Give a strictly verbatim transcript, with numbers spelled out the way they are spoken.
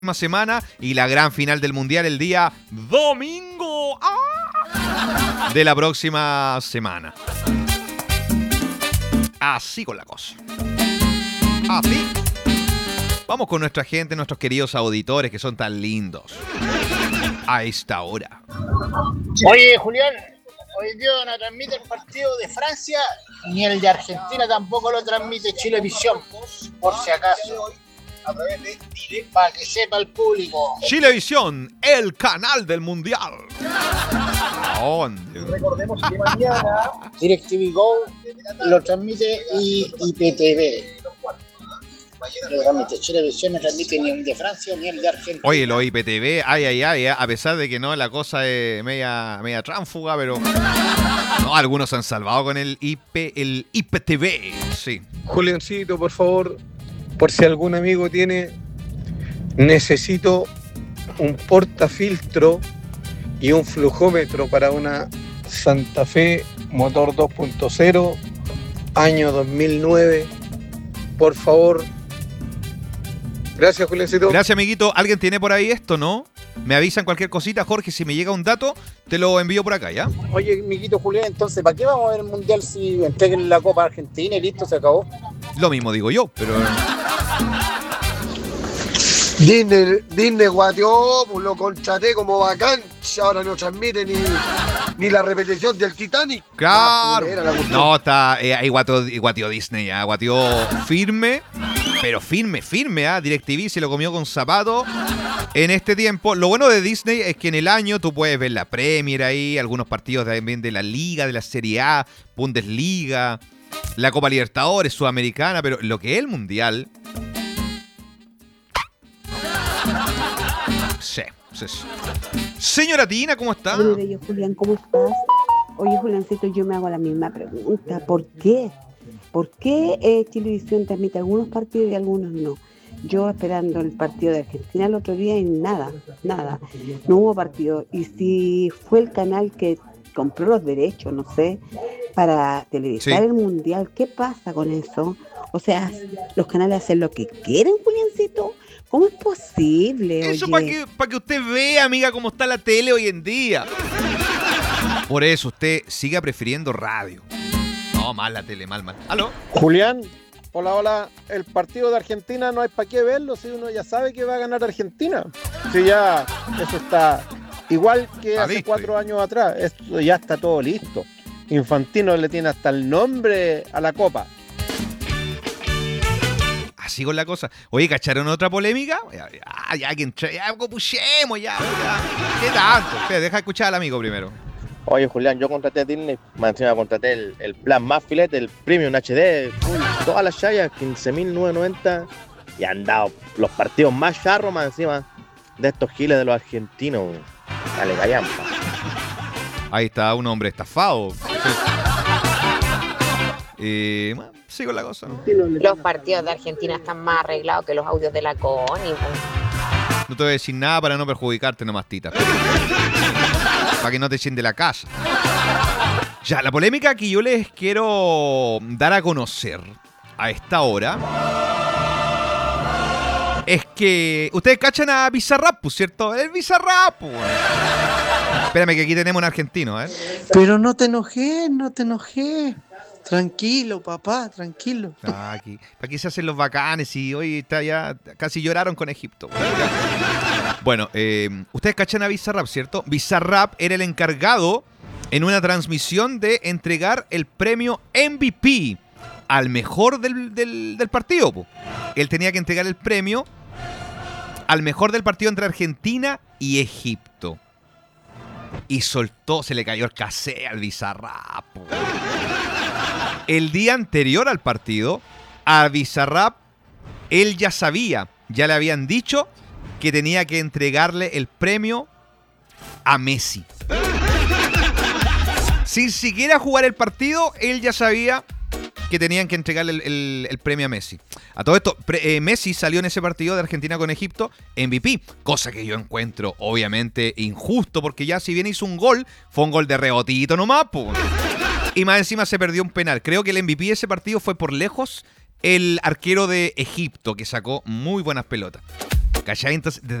semana y la gran final del Mundial el día domingo ¡Ah! de la próxima semana. Así con la cosa. Así. Vamos con nuestra gente, nuestros queridos auditores que son tan lindos a esta hora. Oye, Julián, hoy día no transmite el partido de Francia ni el de Argentina, tampoco lo transmite Chilevisión, por si acaso. A través de Chile, para que sepa el público. Chilevisión, el canal del Mundial. ¿Dónde? Recordemos que mañana DirecTV Go lo transmite y I P T V. Lo transmite Chilevisión, no transmite ni el de Francia ni el de Argentina. Oye, los I P T V, ay, ay, ay, a pesar de que no, la cosa es media, media tránfuga, pero no, algunos se han salvado con el I P, el I P T V, sí. Juliancito, por favor, por si algún amigo tiene, necesito un portafiltro y un flujómetro para una Santa Fe motor dos punto cero, año dos mil nueve, por favor. Gracias, Juliancito. Gracias, amiguito. ¿Alguien tiene por ahí esto, no? Me avisan cualquier cosita, Jorge, si me llega un dato, te lo envío por acá, ¿ya? Oye, amiguito Julián, entonces, ¿para qué vamos a ver el Mundial si entreguen la Copa Argentina y listo, se acabó? Lo mismo digo yo, pero... Disney, Disney guateó, pues lo contraté como bacán, ahora no transmite ni, ni la repetición del Titanic. Claro. La No, está, eh, ahí guateó, guateó Disney, ya, guateó firme, pero firme, firme, ¿ah? DirecTV se lo comió con zapato en este tiempo. Lo bueno de Disney es que en el año tú puedes ver la Premier ahí, algunos partidos también de la Liga, de la Serie A, Bundesliga, la Copa Libertadores, Sudamericana, pero lo que es el Mundial... Sí, sí, sí. Señora Tina, ¿cómo está? Hola, yo, Julián, ¿cómo estás? Oye, Juliancito, yo me hago la misma pregunta. ¿Por qué? ¿Por qué eh, Chilevisión transmite algunos partidos y algunos no? Yo esperando el partido de Argentina el otro día y nada, nada. No hubo partido. Y si fue el canal que compró los derechos, no sé, para televisar sí. el Mundial, ¿qué pasa con eso? O sea, los canales hacen lo que quieren, Juliancito. ¿Cómo es posible? Eso para que, para que usted vea, amiga, cómo está la tele hoy en día. Por eso usted siga prefiriendo radio. No, mal la tele, mal, mal. ¿Aló? Julián, hola, hola. El partido de Argentina no hay para qué verlo si uno ya sabe que va a ganar Argentina. Si ya eso está igual que hace listo. cuatro años atrás. Esto ya está todo listo. Infantino le tiene hasta el nombre a la copa. Así con la cosa. Oye, ¿cacharon otra polémica? Ya, ya, ya que entre, ya puchemos, ya, ya. ¿Qué tanto? Espera, deja escuchar al amigo primero. Oye, Julián, yo contraté a Disney, más encima contraté el, el plan más filete, el Premium H D, full, todas las chayas, quince mil novecientos noventa, y han dado los partidos más charros, más encima de estos giles de los argentinos. Dale, callampa. Ahí está un hombre estafado. Eh, bueno, sigo la cosa, ¿no? Los partidos de Argentina están más arreglados que los audios de la Connie. No te voy a decir nada para no perjudicarte nomás, tita. Para que no te echen de la casa. Ya, la polémica que yo les quiero dar a conocer a esta hora es que ustedes cachan a Bizarrap, ¿cierto? El Bizarrap. Espérame que aquí tenemos un argentino, ¿eh? Pero no te enojes, no te enojes. Tranquilo, papá, tranquilo. Ah, aquí, aquí se hacen los bacanes y hoy está ya casi lloraron con Egipto. Bueno, eh, ustedes cachan a Bizarrap, ¿cierto? Bizarrap era el encargado en una transmisión de entregar el premio M V P al mejor del, del, del partido. Po. Él tenía que entregar el premio al mejor del partido entre Argentina y Egipto. Y soltó, se le cayó el casé al Bizarrap. Po. El día anterior al partido, a Bizarrap, él ya sabía, ya le habían dicho que tenía que entregarle el premio a Messi. Sin siquiera jugar el partido, él ya sabía que tenían que entregarle el, el, el premio a Messi. A todo esto, pre, eh, Messi salió en ese partido de Argentina con Egipto M V P, cosa que yo encuentro obviamente injusto, porque ya si bien hizo un gol, fue un gol de rebotito nomás, pues. Y más encima se perdió un penal. Creo que el M V P de ese partido fue por lejos el arquero de Egipto, que sacó muy buenas pelotas. ¿Cachai? Entonces,